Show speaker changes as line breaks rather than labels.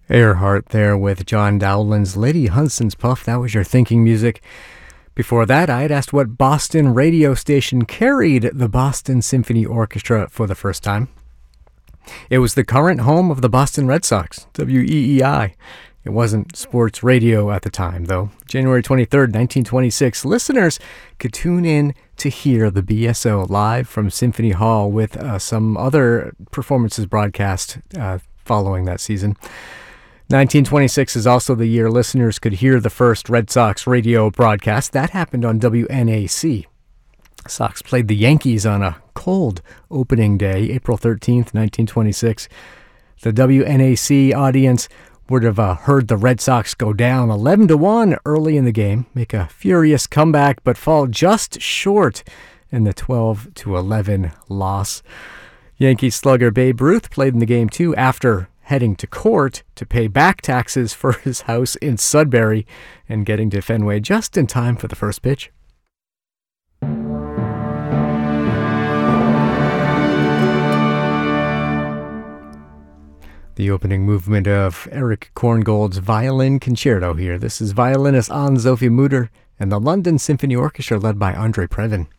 Earhart there with John Dowland's Lady Hunson's Puff. That was your thinking music. Before that, I had asked what Boston radio station carried the Boston Symphony Orchestra for the first time. It was the current home of the Boston Red Sox, WEEI. It wasn't sports radio at the time, though. January 23rd, 1926, listeners could tune in to hear the BSO live from Symphony Hall with some other performances broadcast following that season. 1926 is also the year listeners could hear the first Red Sox radio broadcast. That happened on WNAC. Sox played the Yankees on a cold opening day, April 13th, 1926. The WNAC audience would have heard the Red Sox go down 11-1 early in the game, make a furious comeback, but fall just short in the 12-11 loss. Yankee slugger Babe Ruth played in the game too after heading to court to pay back taxes for his house in Sudbury and getting to Fenway just in time for the first pitch. The opening movement of Eric Korngold's Violin Concerto here. This is violinist Anne-Sophie Mutter and the London Symphony Orchestra led by Andre Previn.